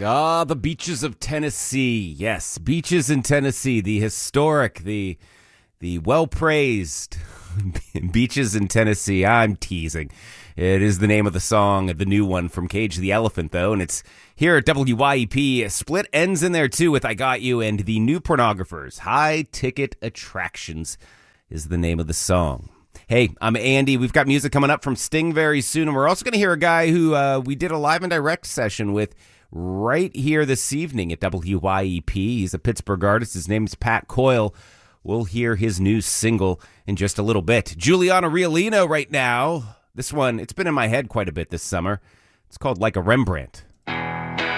Ah, the beaches of Tennessee. Yes, beaches in Tennessee. The historic, the well-praised beaches in Tennessee. I'm teasing. It is the name of the song, the new one from Cage the Elephant, though, and it's here at WYEP. Split ends in there, too, with I Got You, and the New Pornographers. High Ticket Attractions is the name of the song. Hey, I'm Andy. We've got music coming up from Sting very soon, and we're also going to hear a guy who we did a live and direct session with right here this evening at WYEP. He's a Pittsburgh artist. His name's Pat Coyle. We'll hear his new single in just a little bit. Juliana Riolino right now. This one, it's been in my head quite a bit this summer. It's called Like a Rembrandt.